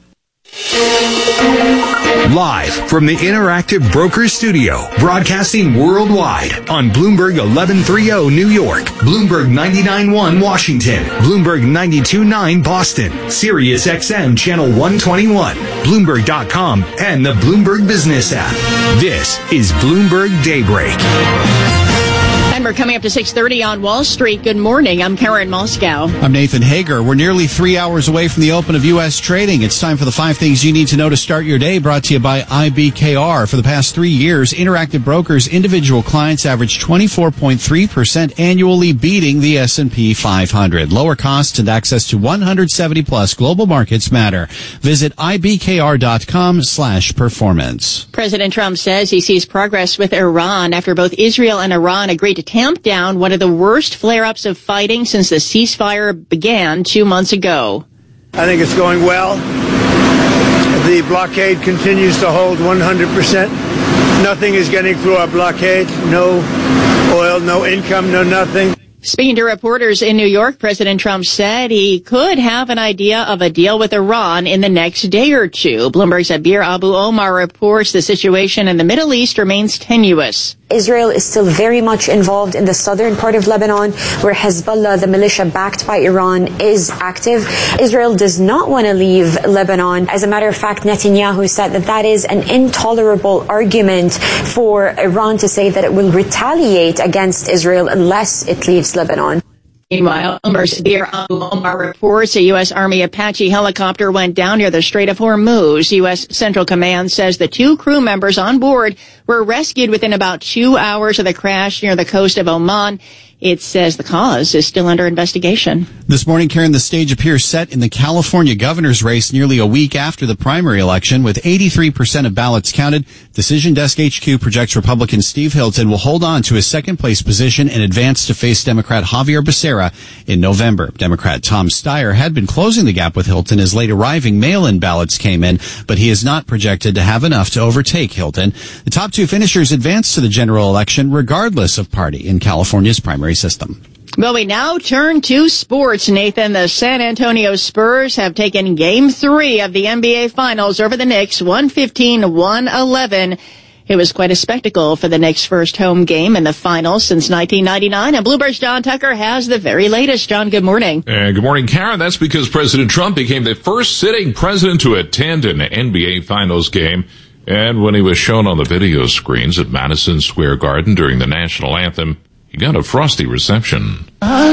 Live from the Interactive Brokers Studio, broadcasting worldwide on Bloomberg eleven thirty New York, Bloomberg ninety-nine point one Washington, Bloomberg ninety-two point nine Boston, Sirius X M Channel one twenty-one, Bloomberg dot com, and the Bloomberg Business app. This is Bloomberg Daybreak. And we're coming up to six thirty on Wall Street. Good morning. I'm Karen Moscow. I'm Nathan Hager. We're nearly three hours away from the open of U S trading. It's time for the five things you need to know to start your day, brought to you by I B K R. For the past three years, Interactive Brokers individual clients averaged twenty-four point three percent annually, beating the S and P five hundred. Lower costs and access to one hundred seventy plus global markets matter. Visit I B K R dot com slash performance. President Trump says he sees progress with Iran after both Israel and Iran agreed to tamp down one of the worst flare-ups of fighting since the ceasefire began two months ago. I think it's going well. The blockade continues to hold one hundred percent. Nothing is getting through our blockade. No oil, no income, no nothing. Speaking to reporters in New York, President Trump said he could have an idea of a deal with Iran in the next day or two. Bloomberg's Abir Abu Omar reports the situation in the Middle East remains tenuous. Israel is still very much involved in the southern part of Lebanon, where Hezbollah, the militia backed by Iran, is active. Israel does not want to leave Lebanon. As a matter of fact, Netanyahu said that that is an intolerable argument for Iran to say that it will retaliate against Israel unless it leaves Lebanon. Meanwhile, Mercedes Abu Omar reports a U S. Army Apache helicopter went down near the Strait of Hormuz. U S. Central Command says the two crew members on board were rescued within about two hours of the crash near the coast of Oman. It says the cause is still under investigation. This morning, Karen, the stage appears set in the California governor's race nearly a week after the primary election, with eighty-three percent of ballots counted. Decision Desk H Q projects Republican Steve Hilton will hold on to his second-place position and advance to face Democrat Javier Becerra in November. Democrat Tom Steyer had been closing the gap with Hilton as late-arriving mail-in ballots came in, but he is not projected to have enough to overtake Hilton. The top two finishers advance to the general election regardless of party in California's primary system. Well, we now turn to sports, Nathan. The San Antonio Spurs have taken game three of the N B A Finals over the Knicks, one fifteen to one eleven. It was quite a spectacle for the Knicks' first home game in the finals since nineteen ninety-nine. And Bloomberg's John Tucker has the very latest. John, good morning. Uh, good morning, Karen. That's because President Trump became the first sitting president to attend an N B A Finals game. And when he was shown on the video screens at Madison Square Garden during the national anthem, he got a frosty reception.